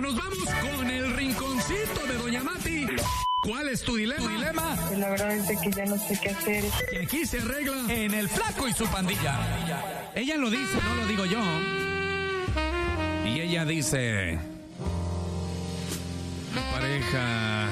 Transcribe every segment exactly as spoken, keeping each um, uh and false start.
nos vamos con el rinconcito de Doña Mati. ¿Cuál es tu dilema? ¿Tu dilema? La verdad es de que ya no sé qué hacer. Y aquí se arregla en El Flaco y su pandilla. Ella lo dice, no lo digo yo. Y ella dice... Mi pareja...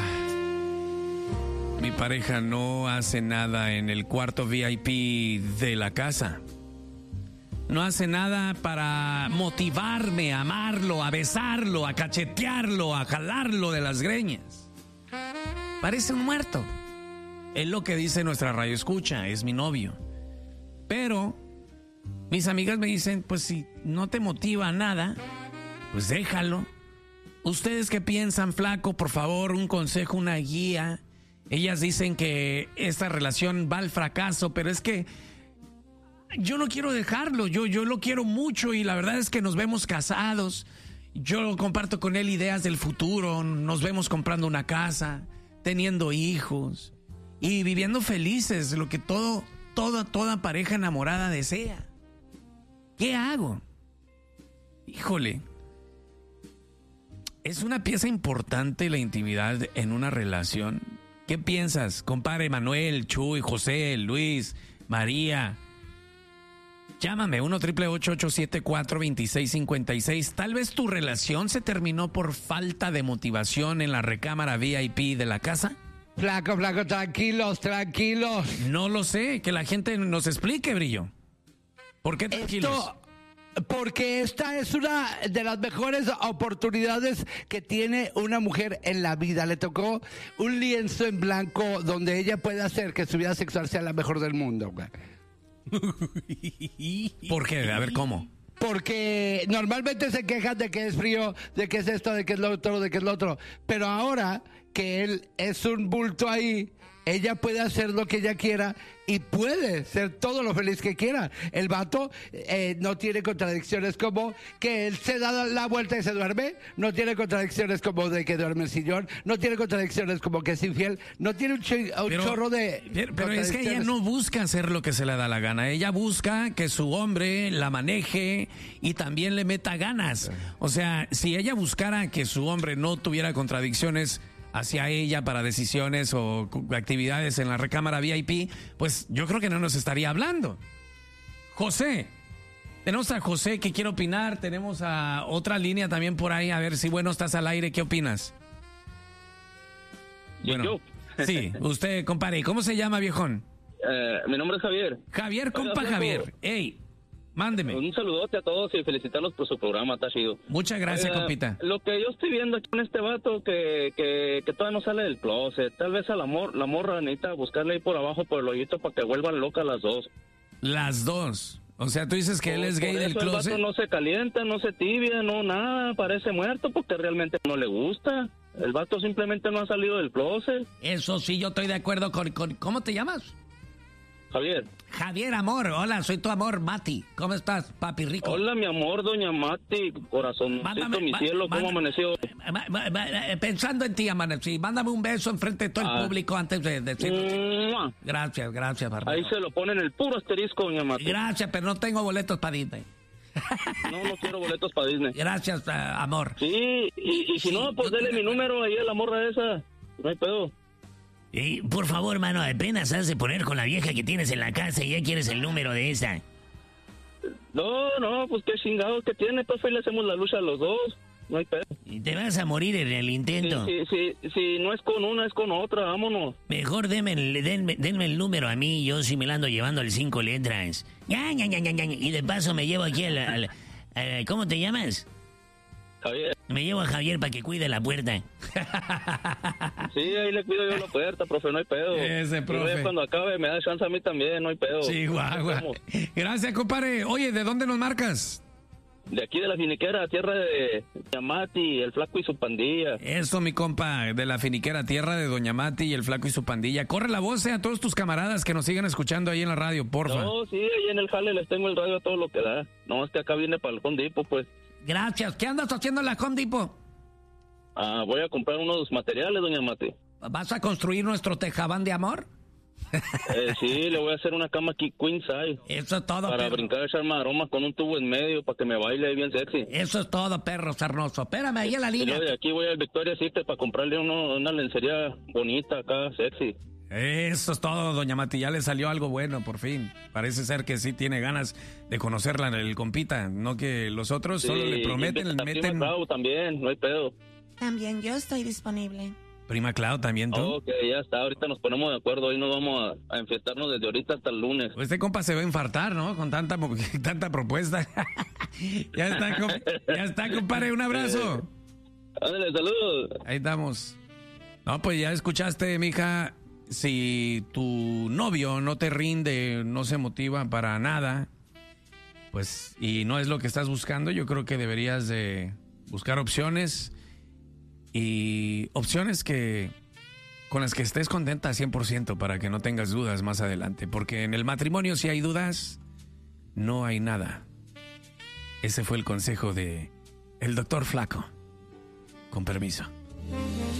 Mi pareja no hace nada en el cuarto V I P de la casa. No hace nada para motivarme a amarlo, a besarlo, a cachetearlo, a jalarlo de las greñas. Parece un muerto. Es lo que dice nuestra radio escucha, es mi novio. Pero mis amigas me dicen, pues si no te motiva nada, pues déjalo. ¿Ustedes qué piensan, Flaco? Por favor, un consejo, una guía. Ellas dicen que esta relación va al fracaso, pero es que yo no quiero dejarlo, yo, yo lo quiero mucho y la verdad es que nos vemos casados. Yo comparto con él ideas del futuro, nos vemos comprando una casa, teniendo hijos y viviendo felices, lo que todo, toda, toda pareja enamorada desea. ¿Qué hago? Híjole, es una pieza importante la intimidad en una relación. ¿Qué piensas, compadre Manuel, Chuy, José, Luis, María? Llámame, uno triple ocho ocho siete cuatro dos seis cinco seis. Tal vez tu relación se terminó por falta de motivación en la recámara V I P de la casa. Flaco, flaco, tranquilos, tranquilos. No lo sé, que la gente nos explique, Brillo. ¿Por qué tranquilos? Esto, porque esta es una de las mejores oportunidades que tiene una mujer en la vida. Le tocó un lienzo en blanco donde ella puede hacer que su vida sexual sea la mejor del mundo, güey. ¿Por qué? A ver, ¿cómo? Porque normalmente se quejan de que es frío, de que es esto, de que es lo otro, de que es lo otro. Pero ahora que él es un bulto ahí, ella puede hacer lo que ella quiera y puede ser todo lo feliz que quiera. El vato eh, no tiene contradicciones como que él se da la vuelta y se duerme. No tiene contradicciones como de que duerme en el sillón. No tiene contradicciones como que es infiel. No tiene un, ch- un pero, chorro de Pero, pero es que ella no busca hacer lo que se le da la gana. Ella busca que su hombre la maneje y también le meta ganas. O sea, si ella buscara que su hombre no tuviera contradicciones hacia ella para decisiones o actividades en la recámara V I P, pues yo creo que no nos estaría hablando. José, tenemos a José que quiere opinar, tenemos a otra línea también por ahí, a ver si bueno estás al aire, ¿qué opinas? Bueno, yo. Sí, usted, compadre, ¿cómo se llama, viejón? Eh, mi nombre es Javier. Javier, compa Javier, ey, mándeme. Un saludote a todos y felicitarlos por su programa, está chido. Muchas gracias, Oiga, compita. Lo que yo estoy viendo aquí con este vato que, que, que todavía no sale del closet, tal vez a la, mor, la morra necesita buscarle ahí por abajo por el hoyito para que vuelvan locas las dos. Las dos. O sea, tú dices que él es gay del closet. El vato no se calienta, no se tibia, no nada, parece muerto porque realmente no le gusta. El vato simplemente no ha salido del closet. Eso sí, yo estoy de acuerdo con... con ¿cómo te llamas? Javier. Javier, amor. Hola, soy tu amor, Mati. ¿Cómo estás, papi rico? Hola, mi amor, doña Mati, corazoncito, mi cielo, ¿cómo amaneció? Pensando en ti, amanecí. Mándame un beso enfrente de todo el ah. público antes de decir... Mm-hmm. Gracias, gracias, barrio. Ahí se lo ponen el puro asterisco, doña Mati. Gracias, pero no tengo boletos para Disney. No, no quiero boletos para Disney. Gracias, uh, amor. Sí, y, y si sí, no, pues dele mi número ahí a la morra esa. No hay pedo. Y por favor, mano, apenas has de poner con la vieja que tienes en la casa y ya quieres el número de esa. No, no, pues qué chingados que tiene, pues ahí le hacemos la lucha a los dos. No hay pedo. Y te vas a morir en el intento. Sí, sí, sí, sí, no es con una, es con otra, vámonos. Mejor denme, denme, denme el número a mí, yo sí me la ando llevando al cinco letras. Ya, ya, ya, ya, ya. Y de paso me llevo aquí al... al, al ¿cómo te llamas? Javier. Me llevo a Javier para que cuide la puerta. Sí, ahí le cuido yo la puerta, profe, no hay pedo. Ese, profe. Y cuando acabe me da chance a mí también, no hay pedo. Sí, guau, guau. Gracias, compadre. Oye, ¿de dónde nos marcas? De aquí de la finiquera, tierra de Doña Mati, el Flaco y su pandilla. Eso, mi compa, de la finiquera, tierra de Doña Mati y el Flaco y su pandilla. Corre la voz eh, a todos tus camaradas que nos sigan escuchando ahí en la radio, porfa. No, sí, ahí en el jale les tengo el radio a todo lo que da. No, es que acá viene para el Home Depot, pues. Gracias. ¿Qué andas haciendo en la Home Depot? Ah, voy a comprar unos materiales, Doña Mati. ¿Vas a construir nuestro tejabán de amor? Eh, sí, le voy a hacer una cama aquí queen size. Eso es todo, Para perro. brincar, echar maromas con un tubo en medio para que me baile bien sexy. Eso es todo, perro sarnoso. Espérame ahí en la Y línea. luego de aquí voy al Victoria's Secret para comprarle uno, una lencería bonita acá, sexy. Eso es todo, doña Mati. Ya le salió algo bueno, por fin. Parece ser que sí tiene ganas de conocerla el compita. No que los otros solo le prometen, le meten... Bravo también, no hay pedo. También yo estoy disponible. Prima Clau, ¿también tú? Ok, ya está, ahorita nos ponemos de acuerdo, ahí nos vamos a, a enfiestarnos desde ahorita hasta el lunes. Este compa se va a infartar, ¿no? Con tanta, tanta propuesta. Ya está, comp- ya está, compadre. Un abrazo. Ándale, saludos. Ahí estamos. No, pues ya escuchaste, mija. Si tu novio no te rinde, no se motiva para nada, pues, y no es lo que estás buscando, yo creo que deberías de buscar opciones y opciones que con las que estés contenta cien por ciento para que no tengas dudas más adelante. Porque en el matrimonio, si hay dudas, no hay nada. Ese fue el consejo de el doctor Flaco. Con permiso.